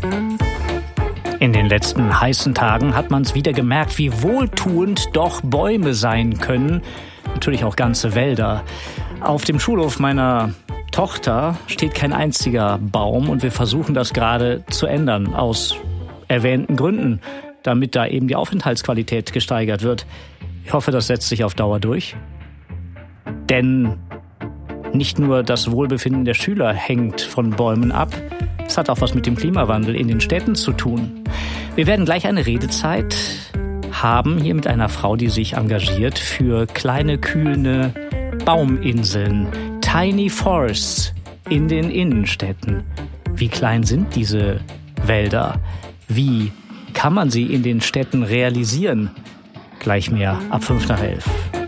In den letzten heißen Tagen hat man es wieder gemerkt, wie wohltuend doch Bäume sein können. Natürlich auch ganze Wälder. Auf dem Schulhof meiner Tochter steht kein einziger Baum und wir versuchen das gerade zu ändern, aus erwähnten Gründen, damit da eben die Aufenthaltsqualität gesteigert wird. Ich hoffe, das setzt sich auf Dauer durch. Denn nicht nur das Wohlbefinden der Schüler hängt von Bäumen ab, es hat auch was mit dem Klimawandel in den Städten zu tun. Wir werden gleich eine Redezeit haben hier mit einer Frau, die sich engagiert für kleine, kühlende Bauminseln, Tiny Forests in den Innenstädten. Wie klein sind diese Wälder? Wie kann man sie in den Städten realisieren? Gleich mehr ab 5 nach 11.